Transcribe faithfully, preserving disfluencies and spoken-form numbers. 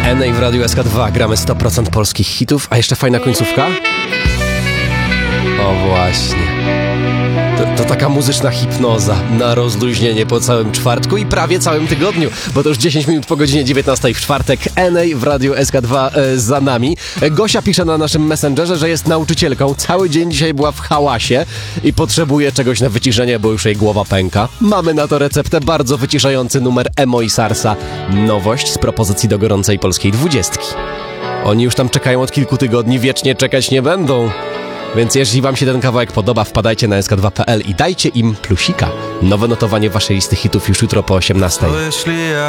N A w Radiu S K dwa gramy sto procent polskich hitów, a jeszcze fajna końcówka. O właśnie. To, to taka muzyczna hipnoza na rozluźnienie po całym czwartku i prawie całym tygodniu, bo to już dziesięć minut po godzinie dziewiętnastej w czwartek. N A w Radiu S K dwa e, za nami. Gosia pisze na naszym Messengerze, że jest nauczycielką. Cały dzień dzisiaj była w hałasie i potrzebuje czegoś na wyciszenie, bo już jej głowa pęka. Mamy na to receptę, bardzo wyciszający numer Emo i Sarsa. Nowość z propozycji do gorącej polskiej dwudziestki. Oni już tam czekają od kilku tygodni, wiecznie czekać nie będą. Więc jeśli wam się ten kawałek podoba, wpadajcie na S K dwa kropka P L i dajcie im plusika. Nowe notowanie waszej listy hitów już jutro po osiemnastej.